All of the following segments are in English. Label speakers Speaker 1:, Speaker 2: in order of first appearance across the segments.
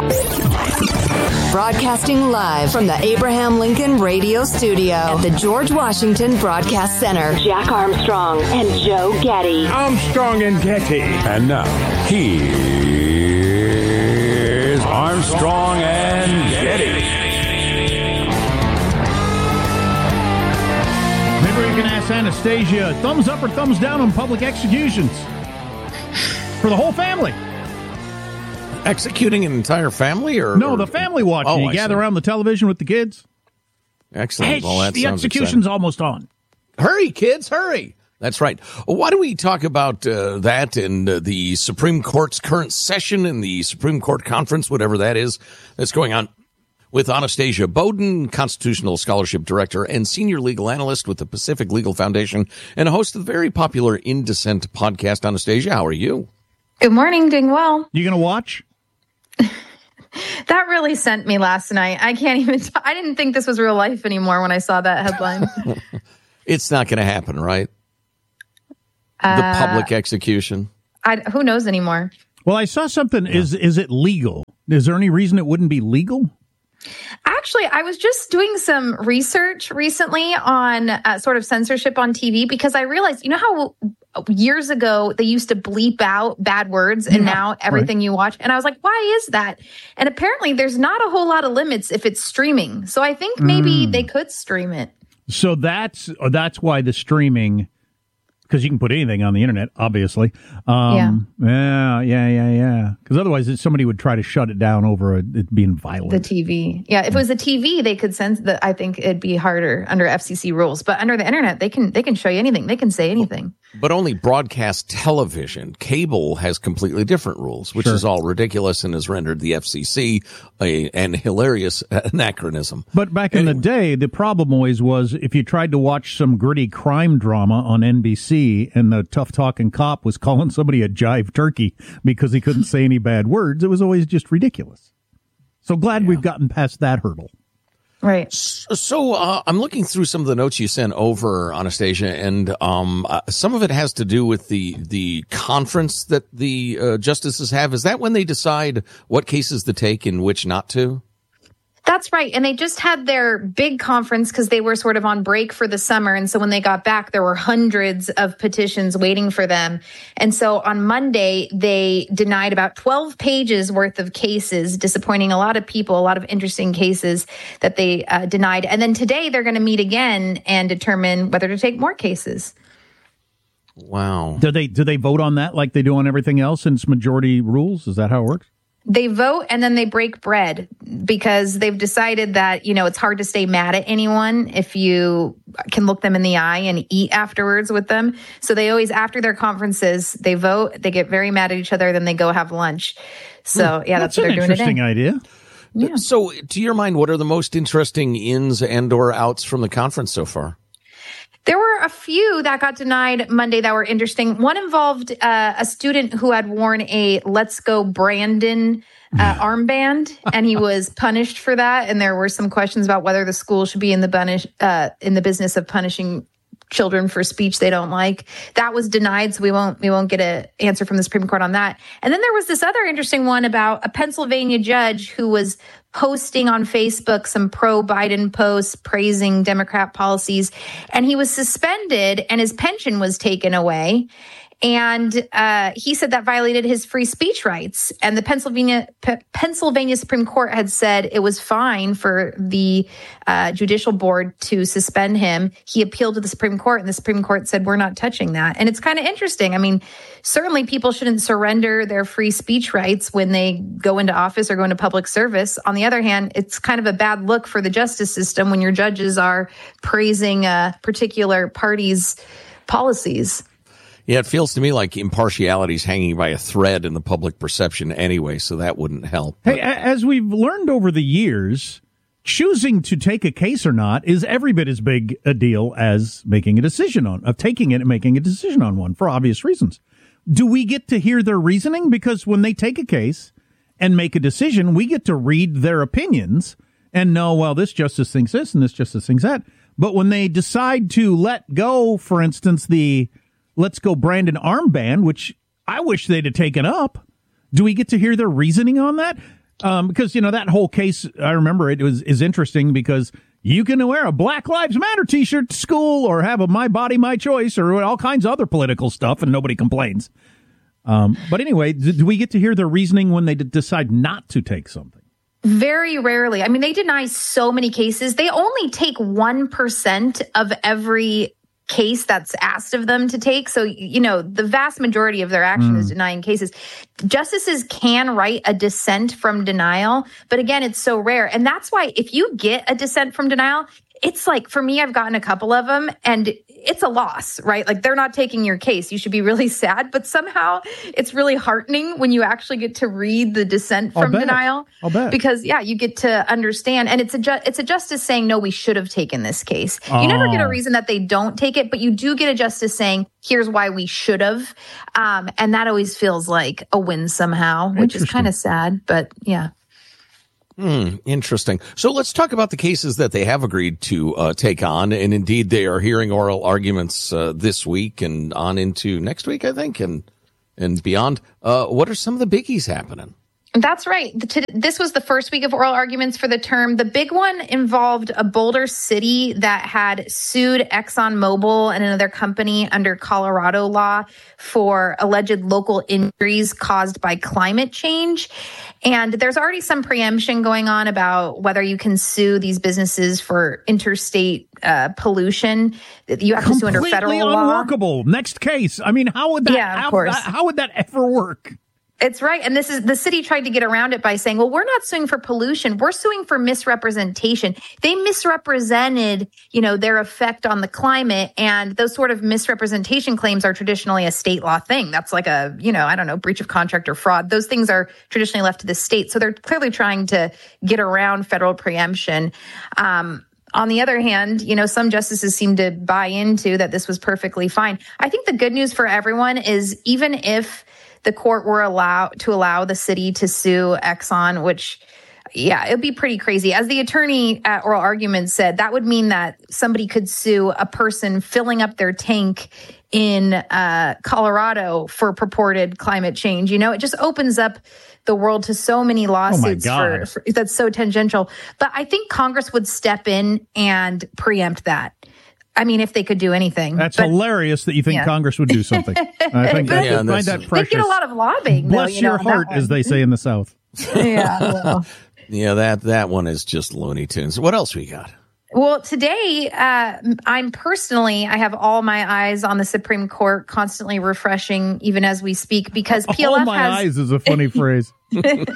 Speaker 1: Broadcasting live from the Abraham Lincoln Radio Studio at the George Washington Broadcast Center. Jack Armstrong and Joe Getty.
Speaker 2: Armstrong and Getty.
Speaker 3: And now, here's Armstrong and Getty.
Speaker 4: Maybe we can ask Anastasia, thumbs up or thumbs down on public executions? For the whole family.
Speaker 3: Executing an entire family?
Speaker 4: No, the family watching. You gather around the television with the kids.
Speaker 3: Excellent.
Speaker 4: Hey,
Speaker 3: well,
Speaker 4: the execution's almost on.
Speaker 3: Hurry, kids, hurry. That's right. Why don't we talk about that and the Supreme Court's current session and the Supreme Court conference, whatever that is, that's going on, with Anastasia Bowden, Constitutional Scholarship Director and Senior Legal Analyst with the Pacific Legal Foundation and a host of the very popular In Dissent podcast. Anastasia, how are you?
Speaker 5: Good morning. Doing well.
Speaker 4: You going to watch?
Speaker 5: That really sent me last night. I can't even, I didn't think this was real life anymore when I saw that headline.
Speaker 3: It's not going to happen, right? The public execution.
Speaker 5: Who knows anymore?
Speaker 4: Well, I saw something. Yeah. Is it legal? Is there any reason it wouldn't be legal?
Speaker 5: Actually, I was just doing some research recently on sort of censorship on TV because I realized, you know how years ago they used to bleep out bad words and now everything you watch? And I was like, why is that? And apparently there's not a whole lot of limits if it's streaming. So I think maybe they could stream it.
Speaker 4: So that's why the streaming, because you can put anything on the internet, obviously. Yeah. Because otherwise, somebody would try to shut it down over it being violent.
Speaker 5: The TV. Yeah, if it was a TV, they could sense that. I think it'd be harder under FCC rules. But under the internet, they can show you anything. They can say anything.
Speaker 3: But only broadcast television. Cable has completely different rules, which is all ridiculous and has rendered the FCC an hilarious anachronism.
Speaker 4: But back in the day, the problem always was if you tried to watch some gritty crime drama on NBC and the tough-talking cop was calling somebody a jive turkey because he couldn't say any bad words, it was always just ridiculous. So glad we've gotten past that hurdle.
Speaker 5: Right.
Speaker 3: So I'm looking through some of the notes you sent over, Anastasia, and some of it has to do with the conference that the justices have. Is that when they decide what cases to take and which not to?
Speaker 5: That's right. And they just had their big conference because they were sort of on break for the summer. And so when they got back, there were hundreds of petitions waiting for them. And so on Monday, they denied about 12 pages worth of cases, disappointing a lot of people, a lot of interesting cases that they denied. And then today they're going to meet again and determine whether to take more cases.
Speaker 3: Wow.
Speaker 4: Do they vote on that like they do on everything else in its majority rules? Is that how it works?
Speaker 5: They vote and then they break bread because they've decided that, it's hard to stay mad at anyone if you can look them in the eye and eat afterwards with them. So they always, after their conferences, they vote, they get very mad at each other, then they go have lunch. So, that's what they're doing today.
Speaker 4: That's an interesting idea.
Speaker 5: Yeah.
Speaker 3: So, to your mind, what are the most interesting ins and or outs from the conference so far?
Speaker 5: There were a few that got denied Monday that were interesting. One involved a student who had worn a Let's Go Brandon armband, and he was punished for that. And there were some questions about whether the school should be in the business of punishing children for speech they don't like. That was denied, so we won't get an answer from the Supreme Court on that. And then there was this other interesting one about a Pennsylvania judge who was posting on Facebook some pro-Biden posts praising Democrat policies, and he was suspended and his pension was taken away. And he said that violated his free speech rights. And the Pennsylvania Supreme Court had said it was fine for the judicial board to suspend him. He appealed to the Supreme Court, and the Supreme Court said, we're not touching that. And it's kind of interesting. I mean, certainly people shouldn't surrender their free speech rights when they go into office or go into public service. On the other hand, it's kind of a bad look for the justice system when your judges are praising a particular party's policies.
Speaker 3: Yeah, it feels to me like impartiality is hanging by a thread in the public perception anyway, so that wouldn't help.
Speaker 4: Hey, as we've learned over the years, choosing to take a case or not is every bit as big a deal as making a decision taking it and making a decision on one for obvious reasons. Do we get to hear their reasoning? Because when they take a case and make a decision, we get to read their opinions and know, well, this justice thinks this and this justice thinks that. But when they decide to let go, for instance, the Let's Go Brandon armband, which I wish they'd have taken up, do we get to hear their reasoning on that? Because, that whole case, I remember is interesting because you can wear a Black Lives Matter T-shirt to school or have a My Body, My Choice or all kinds of other political stuff, and nobody complains. But anyway, do we get to hear their reasoning when they decide not to take something?
Speaker 5: Very rarely. I mean, they deny so many cases. They only take 1% of every case that's asked of them to take. So, the vast majority of their action is denying cases. Justices can write a dissent from denial, but again, it's so rare. And that's why if you get a dissent from denial, it's like, for me, I've gotten a couple of them and it's a loss, right? Like, they're not taking your case. You should be really sad, but somehow it's really heartening when you actually get to read the dissent from denial.
Speaker 4: I'll bet.
Speaker 5: Because, you get to understand. And it's a justice saying, no, we should have taken this case. You never get a reason that they don't take it, but you do get a justice saying, here's why we should have. And that always feels like a win somehow, which is kind of sad, but yeah.
Speaker 3: Interesting. So let's talk about the cases that they have agreed to take on. And indeed, they are hearing oral arguments this week and on into next week, I think, and beyond. What are some of the biggies happening?
Speaker 5: That's right. This was the first week of oral arguments for the term. The big one involved a Boulder city that had sued ExxonMobil and another company under Colorado law for alleged local injuries caused by climate change. And there's already some preemption going on about whether you can sue these businesses for interstate pollution. You have to sue under federal law.
Speaker 4: Completely unworkable. Next case. I mean, how would that?
Speaker 5: Yeah, of course.
Speaker 4: How would that ever work?
Speaker 5: It's right. And the city tried to get around it by saying, well, we're not suing for pollution. We're suing for misrepresentation. They misrepresented, their effect on the climate. And those sort of misrepresentation claims are traditionally a state law thing. That's like a, breach of contract or fraud. Those things are traditionally left to the state. So they're clearly trying to get around federal preemption. On the other hand, some justices seem to buy into that this was perfectly fine. I think the good news for everyone is even if the court were allowed to allow the city to sue Exxon, which, it'd be pretty crazy. As the attorney at oral arguments said, that would mean that somebody could sue a person filling up their tank in Colorado for purported climate change. It just opens up the world to so many lawsuits for that's so tangential. But I think Congress would step in and preempt that. I mean, if they could do anything.
Speaker 4: That's hilarious that you think Congress would do something. I think I find that precious.
Speaker 5: They get a lot of lobbying.
Speaker 4: Bless your heart, as they say in the South.
Speaker 5: Yeah. Well.
Speaker 3: That one is just Looney Tunes. What else we got?
Speaker 5: Well, today, I have all my eyes on the Supreme Court, constantly refreshing, even as we speak, because PLF
Speaker 4: all my eyes is a funny phrase.
Speaker 5: There's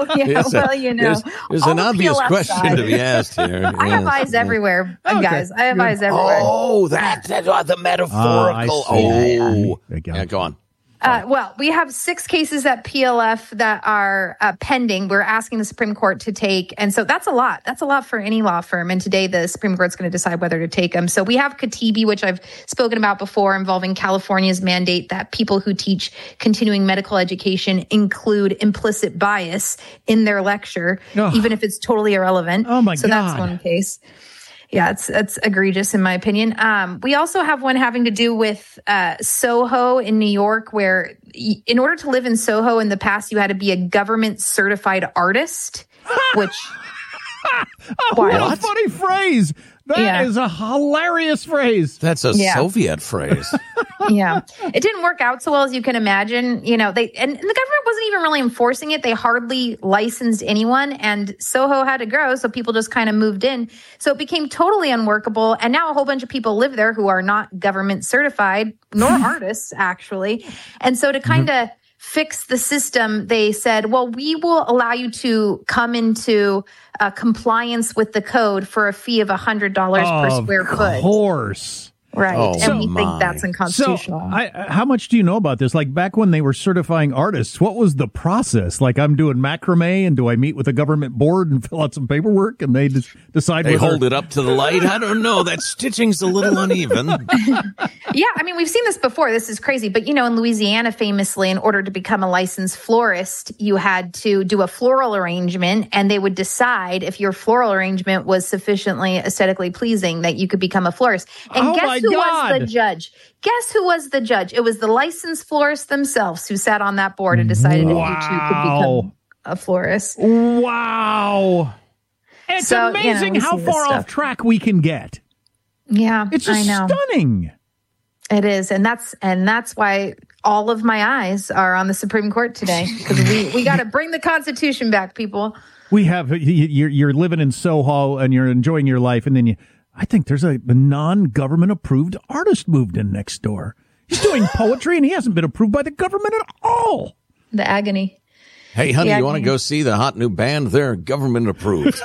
Speaker 3: an obvious question to be asked here.
Speaker 5: I have eyes everywhere, guys. I have eyes everywhere.
Speaker 3: Oh, that's the metaphorical. Go on.
Speaker 5: Well, we have 6 cases at PLF that are pending. We're asking the Supreme Court to take. And so that's a lot. That's a lot for any law firm. And today the Supreme Court's going to decide whether to take them. So we have Katibi, which I've spoken about before, involving California's mandate that people who teach continuing medical education include implicit bias in their lecture, even if it's totally irrelevant.
Speaker 4: Oh, my God.
Speaker 5: So that's one case. Yeah, it's egregious in my opinion. We also have one having to do with Soho in New York, where in order to live in Soho in the past, you had to be a government certified artist, which...
Speaker 4: what a funny phrase. That is a hilarious phrase.
Speaker 3: That's a Soviet phrase.
Speaker 5: Yeah. It didn't work out so well as you can imagine. And the government wasn't even really enforcing it. They hardly licensed anyone, and Soho had to grow, so people just kind of moved in. So it became totally unworkable. And now a whole bunch of people live there who are not government certified, nor artists, actually. And so to kind of fix the system, they said, well, we will allow you to come into compliance with the code for a fee of $100 per square foot.
Speaker 4: Of course.
Speaker 5: Right. And we think that's unconstitutional.
Speaker 4: So how much do you know about this? Like back when they were certifying artists, what was the process? Like I'm doing macrame and do I meet with a government board and fill out some paperwork and they decide
Speaker 3: they hold it up to the light? I don't know. That stitching's a little uneven.
Speaker 5: Yeah. I mean, we've seen this before. This is crazy. But, in Louisiana, famously, in order to become a licensed florist, you had to do a floral arrangement and they would decide if your floral arrangement was sufficiently aesthetically pleasing that you could become a florist. And guess who was the judge? Guess who was the judge? It was the licensed florists themselves who sat on that board and decided if you two could become a florist.
Speaker 4: Wow. It's amazing how far off track we can get.
Speaker 5: Yeah,
Speaker 4: it's just stunning.
Speaker 5: It is, and that's why all of my eyes are on the Supreme Court today, because we got to bring the Constitution back, people.
Speaker 4: We have you're living in Soho and you're enjoying your life, and then I think there's a non-government approved artist moved in next door. He's doing poetry, and he hasn't been approved by the government at all.
Speaker 5: The agony.
Speaker 3: Hey, honey, you want to go see the hot new band? They're government approved.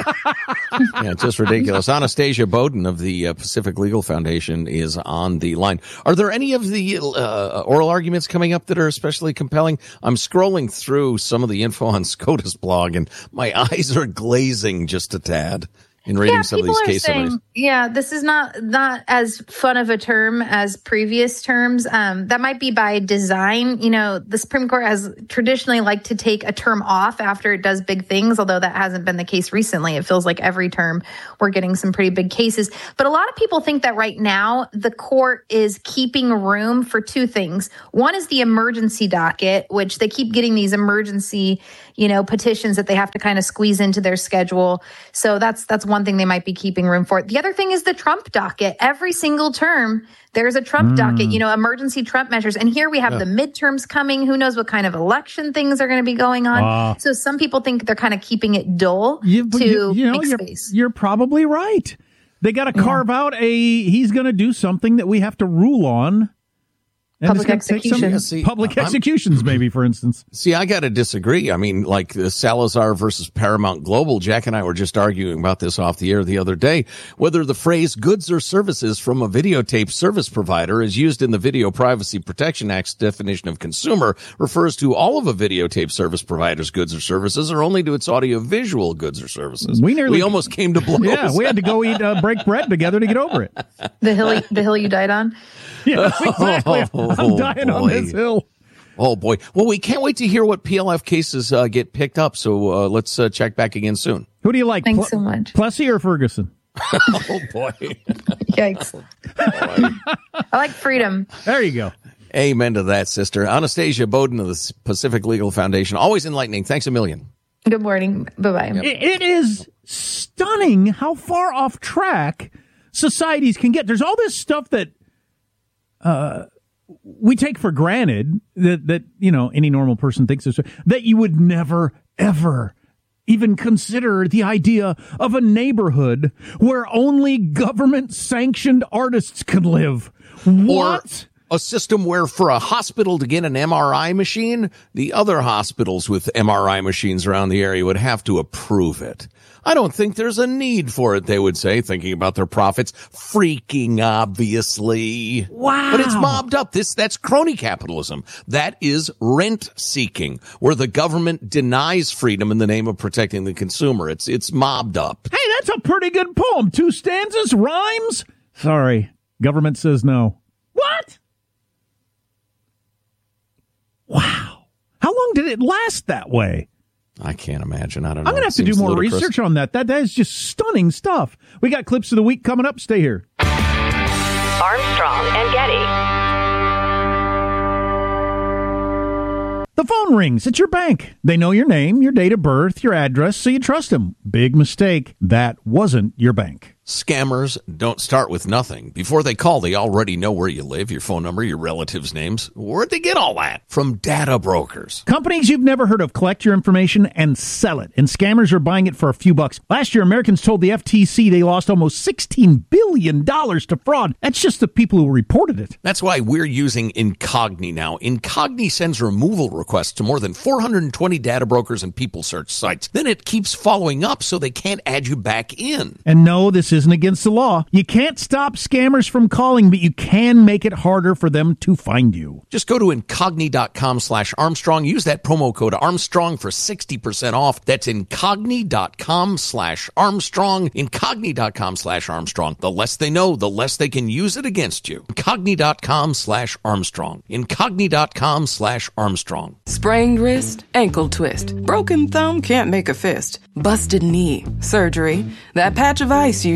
Speaker 3: Yeah, just ridiculous. Anastasia Bowden of the Pacific Legal Foundation is on the line. Are there any of the oral arguments coming up that are especially compelling? I'm scrolling through some of the info on SCOTUS blog, and my eyes are glazing just a tad in reading some of these case summaries.
Speaker 5: Yeah, this is not as fun of a term as previous terms. That might be by design. You know, the Supreme Court has traditionally liked to take a term off after it does big things, although that hasn't been the case recently. It feels like every term we're getting some pretty big cases. But a lot of people think that right now the court is keeping room for two things. One is the emergency docket, which they keep getting these emergency, petitions that they have to kind of squeeze into their schedule. So that's one thing they might be keeping room for. The other thing is the Trump docket. Every single term, there's a Trump docket, emergency Trump measures. And here we have the midterms coming. Who knows what kind of election things are going to be going on. So some people think they're kind of keeping it dull to make space.
Speaker 4: You're probably right. They got to carve out he's going to do something that we have to rule on. And
Speaker 5: public executions.
Speaker 4: Public executions, maybe, for instance.
Speaker 3: See, I got to disagree. I mean, like the Salazar versus Paramount Global, Jack and I were just arguing about this off the air the other day, whether the phrase goods or services from a videotape service provider is used in the Video Privacy Protection Act's definition of consumer refers to all of a videotape service provider's goods or services or only to its audiovisual goods or services. We almost came to blows.
Speaker 4: Yeah, we had to go break bread together to get over it.
Speaker 5: The hill you died on?
Speaker 4: Yeah, exactly. I'm dying on this hill.
Speaker 3: Oh, boy. Well, we can't wait to hear what PLF cases get picked up, so let's check back again soon.
Speaker 4: Who do you like?
Speaker 5: Thanks so much.
Speaker 3: Plessy
Speaker 4: or Ferguson?
Speaker 3: Oh, boy.
Speaker 5: Yikes. Boy. I like freedom.
Speaker 4: There you go.
Speaker 3: Amen to that, sister. Anastasia Bowden of the Pacific Legal Foundation. Always enlightening. Thanks a million.
Speaker 5: Good morning. Bye-bye.
Speaker 4: Yep. It is stunning how far off track societies can get. There's all this stuff that we take for granted that any normal person thinks this, that you would never, ever even consider the idea of a neighborhood where only government-sanctioned artists can live. What?
Speaker 3: Or a system where for a hospital to get an MRI machine, the other hospitals with MRI machines around the area would have to approve it. I don't think there's a need for it, they would say, thinking about their profits. Freaking obviously.
Speaker 4: Wow.
Speaker 3: But it's mobbed up. That's crony capitalism. That is rent seeking, where the government denies freedom in the name of protecting the consumer. It's mobbed up.
Speaker 4: Hey, that's a pretty good poem. 2 stanzas, rhymes. Sorry, government says no. What? Wow. How long did it last that way?
Speaker 3: I can't imagine. I don't know.
Speaker 4: I'm going to have to do more research on that. That is just stunning stuff. We got clips of the week coming up. Stay here.
Speaker 1: Armstrong and Getty.
Speaker 4: The phone rings. It's your bank. They know your name, your date of birth, your address, so you trust them. Big mistake. That wasn't your bank.
Speaker 3: Scammers don't start with nothing. Before they call, they already know where you live, your phone number, your relatives' names. Where'd they get all that? From data brokers.
Speaker 4: Companies you've never heard of collect your information and sell it, and scammers are buying it for a few bucks. Last year, Americans told the FTC they lost almost $16 billion to fraud. That's just the people who reported it.
Speaker 3: That's why we're using Incogni now. Incogni sends removal requests to more than 420 data brokers and people search sites. Then it keeps following up so they can't add you back in.
Speaker 4: And no, this isn't against the law. You can't stop scammers from calling, but you can make it harder for them to find you.
Speaker 3: Just go to Incogni.com/Armstrong. Use that promo code Armstrong for 60% off. That's Incogni.com/Armstrong. Incogni.com/Armstrong. The less they know, the less they can use it against you. Incogni.com/Armstrong. Incogni.com/Armstrong.
Speaker 2: Sprained wrist, ankle twist, broken thumb, can't make a fist, busted knee, surgery, that patch of ice you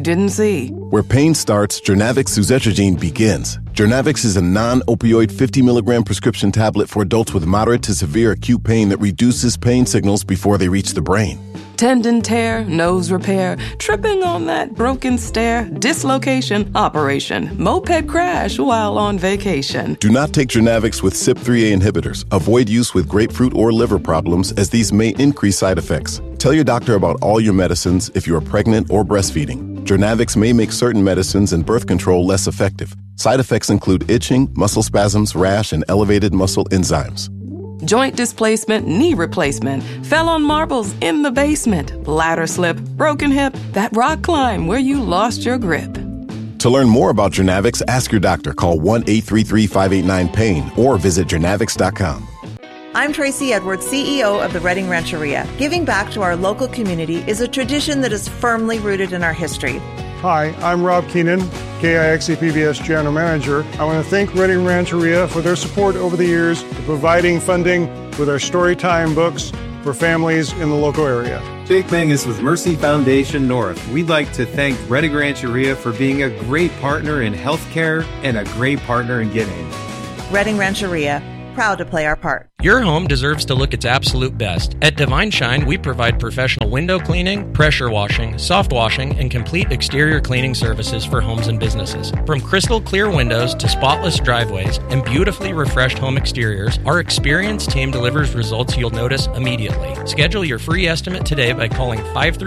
Speaker 2: didn't see.
Speaker 6: Where pain starts, Journavx suzetrigine begins. Journavx is a non-opioid 50 milligram prescription tablet for adults with moderate to severe acute pain that reduces pain signals before they reach the brain.
Speaker 2: Tendon tear, nose repair, tripping on that broken stair, dislocation, operation, moped crash while on vacation.
Speaker 6: Do not take Journavx with CYP3A inhibitors. Avoid use with grapefruit or liver problems, as these may increase side effects. Tell your doctor about all your medicines if you are pregnant or breastfeeding. Journavx may make certain medicines and birth control less effective. Side effects include itching, muscle spasms, rash, and elevated muscle enzymes.
Speaker 2: Joint displacement, knee replacement, fell on marbles in the basement, ladder slip, broken hip, that rock climb where you lost your grip.
Speaker 6: To learn more about Journavx, ask your doctor. Call 1-833-589-PAIN or visit journavx.com.
Speaker 7: I'm Tracy Edwards, CEO of the Redding Rancheria. Giving back to our local community is a tradition that is firmly rooted in our history.
Speaker 8: Hi, I'm Rob Keenan, KIXE PBS General Manager. I want to thank Redding Rancheria for their support over the years, providing funding with our Storytime books for families in the local area.
Speaker 9: Jake Mangus with Mercy Foundation North. We'd like to thank Redding Rancheria for being a great partner in healthcare and a great partner in giving.
Speaker 7: Redding Rancheria, proud to play our part.
Speaker 10: Your home deserves to look its absolute best. At Divine Shine, we provide professional window cleaning, pressure washing, soft washing, and complete exterior cleaning services for homes and businesses. From crystal clear windows to spotless driveways and beautifully refreshed home exteriors, our experienced team delivers results you'll notice immediately. Schedule your free estimate today by calling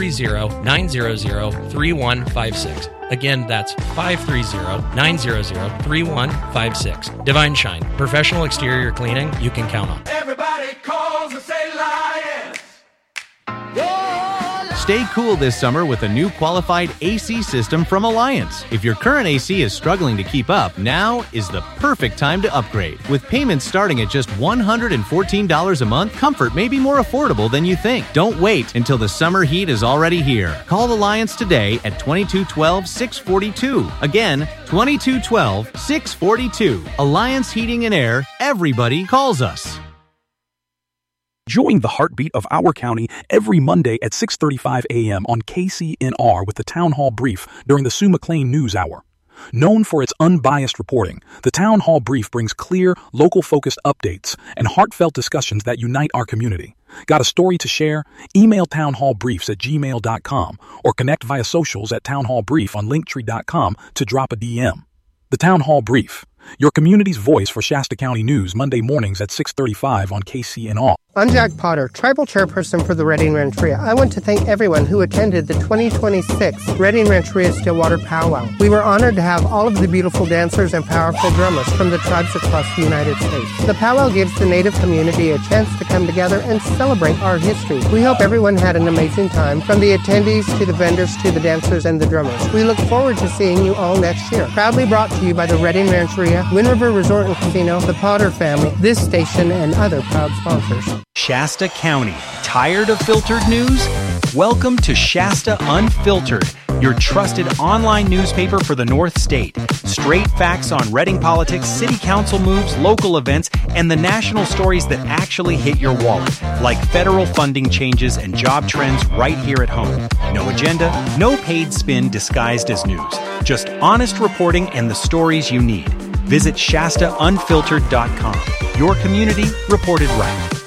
Speaker 10: 530-900-3156. Again, that's 530-900-3156. Divine Shine, professional exterior cleaning you can count on.
Speaker 11: Everybody calls and say Lions.
Speaker 12: Stay cool this summer with a new qualified AC system from Alliance. If your current AC is struggling to keep up, now is the perfect time to upgrade. With payments starting at just $114 a month, comfort may be more affordable than you think. Don't wait until the summer heat is already here. Call Alliance today at 2212-642. Again, 2212-642. Alliance Heating and Air. Everybody calls us.
Speaker 13: Join the heartbeat of our county every Monday at 6:35 a.m. on KCNR with the Town Hall Brief during the Sue McLean News Hour. Known for its unbiased reporting, the Town Hall Brief brings clear, local-focused updates and heartfelt discussions that unite our community. Got a story to share? Email townhallbriefs@gmail.com or connect via socials at townhallbrief on linktree.com to drop a DM. The Town Hall Brief, your community's voice for Shasta County news, Monday mornings at 6:35 on KCNR.
Speaker 14: I'm Jack Potter, Tribal Chairperson for the Redding Rancheria. I want to thank everyone who attended the 2026 Redding Rancheria Stillwater Powwow. We were honored to have all of the beautiful dancers and powerful drummers from the tribes across the United States. The powwow gives the Native community a chance to come together and celebrate our history. We hope everyone had an amazing time, from the attendees to the vendors to the dancers and the drummers. We look forward to seeing you all next year. Proudly brought to you by the Redding Rancheria, Wind River Resort and Casino, the Potter family, this station, and other proud sponsors.
Speaker 15: Shasta County. Tired of filtered news? Welcome to Shasta Unfiltered, your trusted online newspaper for the North State. Straight facts on Redding politics, city council moves, local events, and the national stories that actually hit your wallet, like federal funding changes and job trends right here at home. No agenda, no paid spin disguised as news. Just honest reporting and the stories you need. Visit ShastaUnfiltered.com. Your community reported right.